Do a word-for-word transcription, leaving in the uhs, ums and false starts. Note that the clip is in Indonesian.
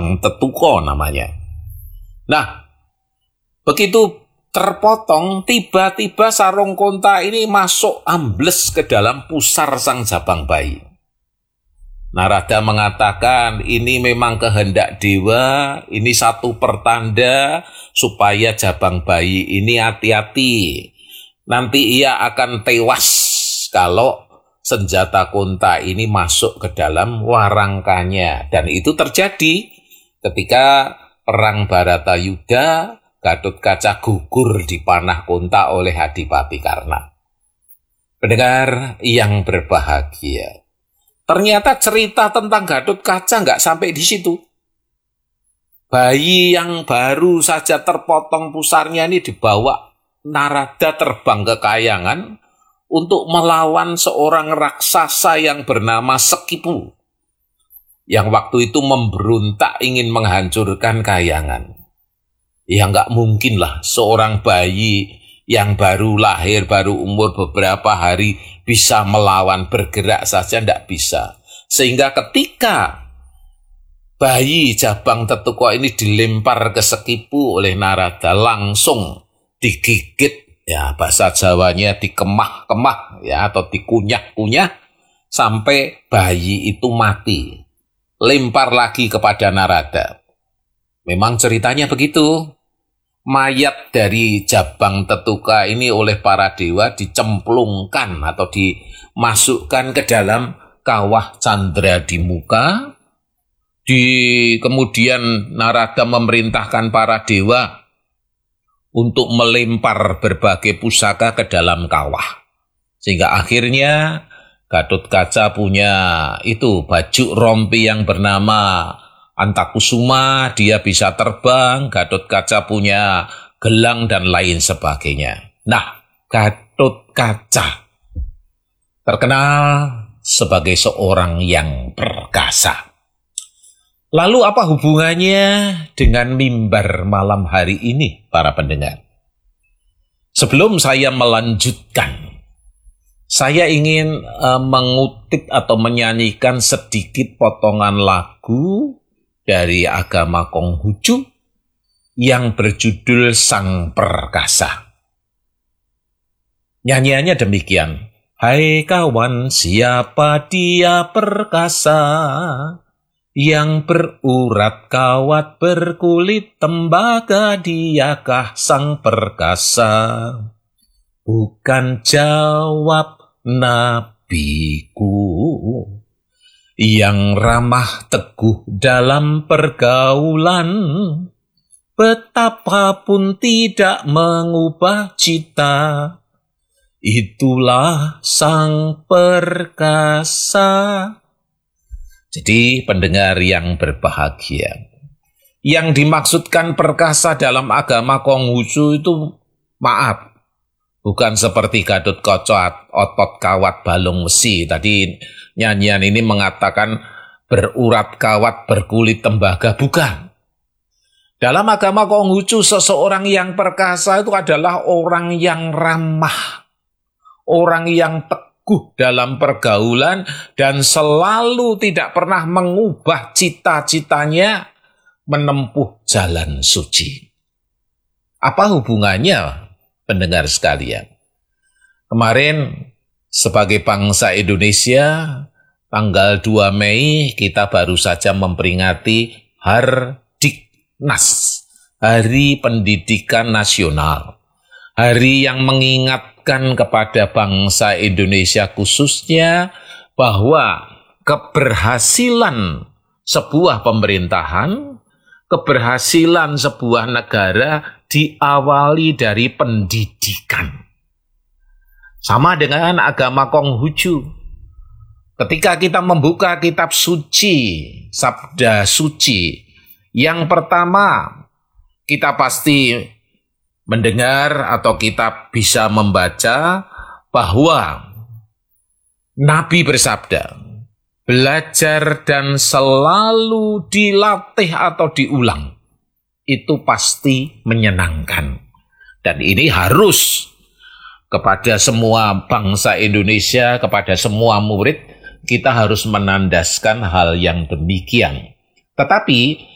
Jabang Tetuko namanya. Nah, begitu terpotong, tiba-tiba sarung konta ini masuk ambles ke dalam pusar sang jabang bayi. Narada mengatakan ini memang kehendak dewa, ini satu pertanda supaya jabang bayi ini hati-hati. Nanti ia akan tewas kalau senjata konta ini masuk ke dalam warangkanya. Dan itu terjadi ketika perang Baratayuda, Gatotkaca gugur dipanah konta oleh Adipati Karna. Pendengar yang berbahagia, ternyata cerita tentang Gatotkaca nggak sampai di situ. Bayi yang baru saja terpotong pusarnya ini dibawa Narada terbang ke Kayangan untuk melawan seorang raksasa yang bernama Sekipu, yang waktu itu memberontak ingin menghancurkan Kayangan. Ya nggak mungkin lah seorang bayi yang baru lahir, baru umur beberapa hari bisa melawan, bergerak saja nggak bisa. Sehingga ketika bayi Jabang Tetuko ini dilempar ke Sekipu oleh Narada, langsung digigit, ya bahasa Jawanya dikemah-kemah ya atau dikunyah-kunyah sampai bayi itu mati. Lempar lagi kepada Narada. Memang ceritanya begitu. Mayat dari Jabang Tetuka ini oleh para dewa dicemplungkan atau dimasukkan ke dalam kawah Candra di muka. Di, kemudian Narada memerintahkan para dewa untuk melempar berbagai pusaka ke dalam kawah. Sehingga akhirnya Gatotkaca punya itu baju rompi yang bernama Antakusuma, dia bisa terbang. Gatotkaca punya gelang dan lain sebagainya. Nah, Gatotkaca terkenal sebagai seorang yang perkasa. Lalu apa hubungannya dengan mimbar malam hari ini, para pendengar? Sebelum saya melanjutkan, saya ingin uh, mengutip atau menyanyikan sedikit potongan lagu dari agama Konghucu yang berjudul Sang Perkasa. Nyanyiannya demikian. Hai kawan, siapa dia perkasa, yang berurat kawat berkulit tembaga, diakah sang perkasa? Bukan, jawab nabiku, yang ramah teguh dalam pergaulan, betapapun tidak mengubah cita, itulah sang perkasa. Jadi pendengar yang berbahagia, yang dimaksudkan perkasa dalam agama Konghucu itu, maaf, bukan seperti Gatotkaca otot kawat balung besi. Tadi nyanyian ini mengatakan berurat kawat berkulit tembaga, bukan. Dalam agama Konghucu, seseorang yang perkasa itu adalah orang yang ramah, orang yang teguh dalam pergaulan, dan selalu tidak pernah mengubah cita-citanya menempuh jalan suci. Apa hubungannya, pendengar sekalian? Kemarin sebagai bangsa Indonesia, tanggal dua Mei kita baru saja memperingati Hardiknas, Hari Pendidikan Nasional. Hari yang mengingatkan kepada bangsa Indonesia khususnya bahwa keberhasilan sebuah pemerintahan, keberhasilan sebuah negara diawali dari pendidikan. Sama dengan agama Konghucu. Ketika kita membuka kitab suci, sabda suci, yang pertama kita pasti mendengar atau kita bisa membaca bahwa Nabi bersabda, belajar dan selalu dilatih atau diulang, itu pasti menyenangkan. Dan ini harus kepada semua bangsa Indonesia, kepada semua murid, kita harus menandaskan hal yang demikian. Tetapi